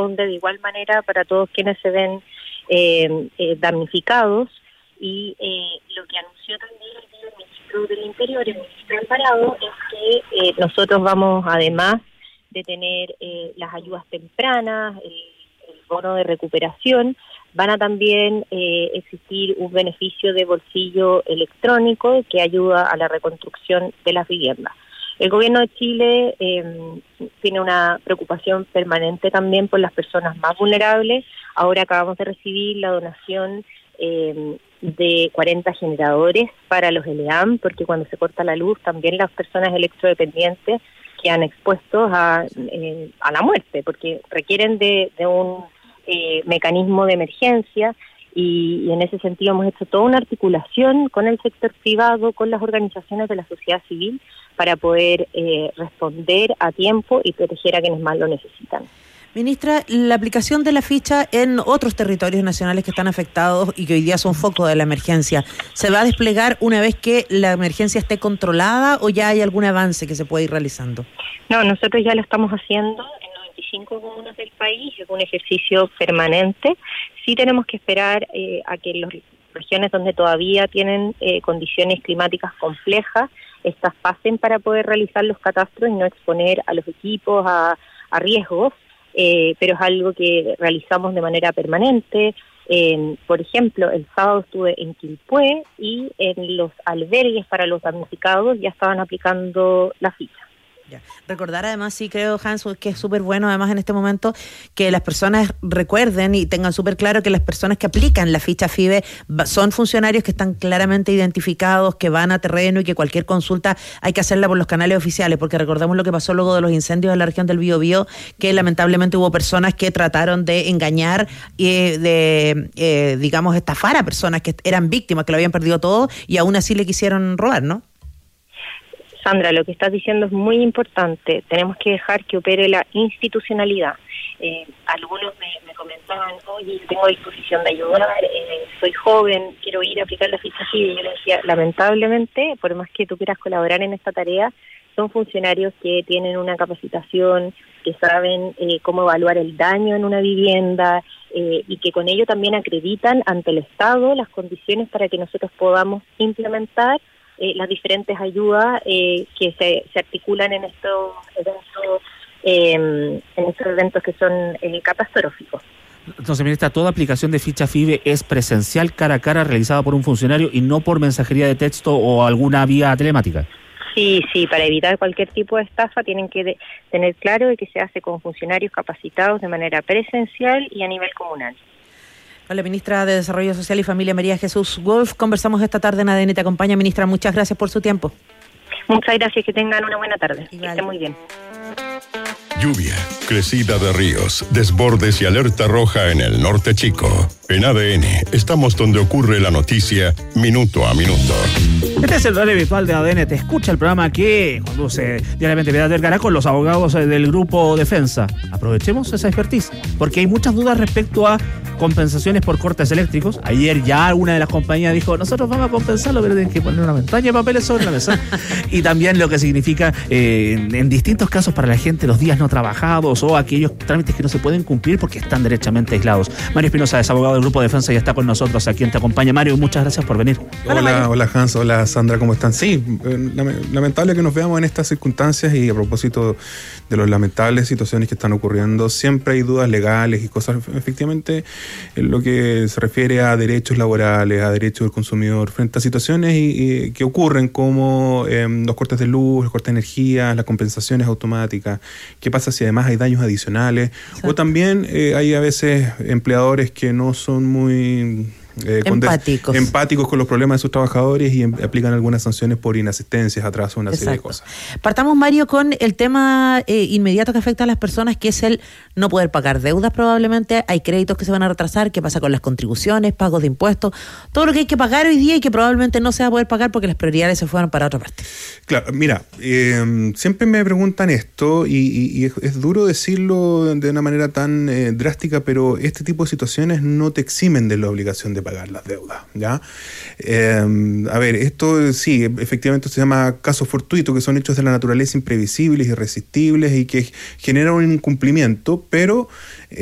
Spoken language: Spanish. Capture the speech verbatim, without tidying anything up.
responde de igual manera para todos quienes se ven eh, eh, damnificados. Y eh, lo que anunció también el ministro del Interior, el ministro Alvarado, es que eh, nosotros vamos, además de tener eh, las ayudas tempranas, el, el bono de recuperación, van a también eh, existir un beneficio de bolsillo electrónico que ayuda a la reconstrucción de las viviendas. El gobierno de Chile eh, tiene una preocupación permanente también por las personas más vulnerables. Ahora acabamos de recibir la donación eh, de cuarenta generadores para los L E A M, porque cuando se corta la luz también las personas electrodependientes quedan expuestos a, eh, a la muerte, porque requieren de, de un eh, mecanismo de emergencia. Y, y en ese sentido hemos hecho toda una articulación con el sector privado, con las organizaciones de la sociedad civil, para poder eh, responder a tiempo y proteger a quienes más lo necesitan. Ministra, la aplicación de la ficha en otros territorios nacionales que están afectados y que hoy día son foco de la emergencia, ¿se va a desplegar una vez que la emergencia esté controlada o ya hay algún avance que se puede ir realizando? No, nosotros ya lo estamos haciendo en noventa y cinco comunas del país, es un ejercicio permanente. Sí tenemos que esperar eh, a que las regiones donde todavía tienen eh, condiciones climáticas complejas, estas pasen para poder realizar los catastros y no exponer a los equipos a, a riesgos, eh, pero es algo que realizamos de manera permanente. Eh, por ejemplo, el sábado estuve en Quilpué y en los albergues para los damnificados ya estaban aplicando la ficha. Ya. Recordar además, sí creo, Hans, que es súper bueno además en este momento que las personas recuerden y tengan súper claro que las personas que aplican la ficha FIBE son funcionarios que están claramente identificados, que van a terreno y que cualquier consulta hay que hacerla por los canales oficiales, porque recordemos lo que pasó luego de los incendios en la región del Biobío, que lamentablemente hubo personas que trataron de engañar y de, eh, digamos, estafar a personas que eran víctimas, que lo habían perdido todo y aún así le quisieron robar, ¿no? Sandra, lo que estás diciendo es muy importante. Tenemos que dejar que opere la institucionalidad. Eh, algunos me, me comentaban, oye, tengo disposición de ayudar, eh, soy joven, quiero ir a aplicar la ficha FIBE. Y yo les decía, lamentablemente, por más que tú quieras colaborar en esta tarea, son funcionarios que tienen una capacitación, que saben eh, cómo evaluar el daño en una vivienda eh, y que con ello también acreditan ante el Estado las condiciones para que nosotros podamos implementar Eh, las diferentes ayudas eh, que se, se articulan en estos eventos, eh, en estos eventos que son eh, catastróficos. Entonces, ministra, toda aplicación de ficha FIBE es presencial, cara a cara, realizada por un funcionario y no por mensajería de texto o alguna vía telemática. Sí, sí, para evitar cualquier tipo de estafa tienen que de, tener claro de que se hace con funcionarios capacitados de manera presencial y a nivel comunal. La ministra de Desarrollo Social y Familia, María Jesús Wolf, conversamos esta tarde en A D N Te Acompaña. Ministra, muchas gracias por su tiempo. Muchas gracias, que tengan una buena tarde. Igual. Que estén muy bien. Lluvia, crecida de ríos, desbordes y alerta roja en el norte chico. En A D N estamos donde ocurre la noticia minuto a minuto. Este es el horario habitual de A D N Te Escucha, el programa que conduce diariamente Piedad Vergara con los abogados del Grupo Defensa. Aprovechemos esa expertise, porque hay muchas dudas respecto a compensaciones por cortes eléctricos. Ayer ya una de las compañías dijo, nosotros vamos a compensarlo, pero tienen que poner una montaña de papeles sobre la mesa. Y también lo que significa eh, en, en distintos casos para la gente los días no trabajados o aquellos trámites que no se pueden cumplir porque están derechamente aislados. Mario Espinosa es abogado del Grupo Defensa y está con nosotros aquí en Te Acompaña. Mario, muchas gracias por venir. Hola, hola, hola Hans, hola Sandra, ¿cómo están? Sí, lamentable que nos veamos en estas circunstancias y a propósito de las lamentables situaciones que están ocurriendo, siempre hay dudas legales y cosas, efectivamente, en lo que se refiere a derechos laborales, a derechos del consumidor, frente a situaciones y, y que ocurren como eh, los cortes de luz, los cortes de energía, las compensaciones automáticas. ¿Qué pasa si además hay daños adicionales? Exacto. O también eh, hay a veces empleadores que no son muy... Eh, empáticos. Des, empáticos con los problemas de sus trabajadores y em, aplican algunas sanciones por inasistencias, atraso, una Exacto. serie de cosas. Partamos, Mario, con el tema eh, inmediato que afecta a las personas, que es el no poder pagar deudas probablemente. Hay créditos que se van a retrasar. ¿Qué pasa con las contribuciones, pagos de impuestos? Todo lo que hay que pagar hoy día y que probablemente no se va a poder pagar porque las prioridades se fueron para otra parte. Claro, mira, eh, siempre me preguntan esto y, y, y es, es duro decirlo de una manera tan eh, drástica, pero este tipo de situaciones no te eximen de la obligación de pagar las deudas, ¿ya? Eh, a ver, esto sí, efectivamente se llama casos fortuitos, que son hechos de la naturaleza imprevisibles, irresistibles y que generan un incumplimiento, pero